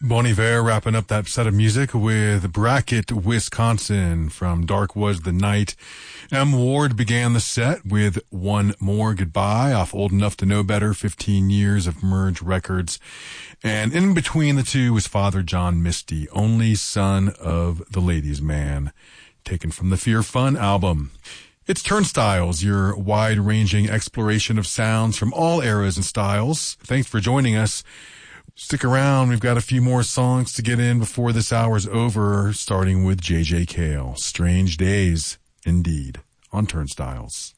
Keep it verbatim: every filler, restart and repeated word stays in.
Bon Iver wrapping up that set of music with Bracket, Wisconsin from Dark Was the Night. M. Ward began the set with One More Goodbye off Old Enough to Know Better, fifteen years of Merge Records. And in between the two was Father John Misty, only son of the Ladies' Man, taken from the Fear Fun album. It's Turnstiles, your wide-ranging exploration of sounds from all eras and styles. Thanks for joining us. Stick around. We've got a few more songs to get in before this hour's over, starting with J J. Cale. Strange Days, indeed, on Turnstiles.